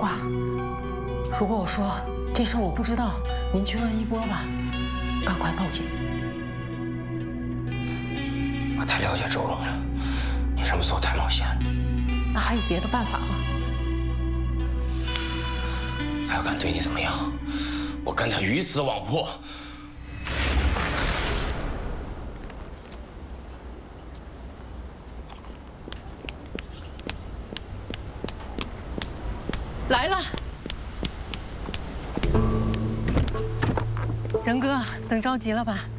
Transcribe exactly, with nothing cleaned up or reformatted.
话，如果我说这事我不知道，您去问一波吧，赶快报警。 我太了解周荣了，你这么做太冒险了。 那还有别的办法吗？ 他要敢对你怎么样，我跟他鱼死网破。 来了，仁哥，等着急了吧？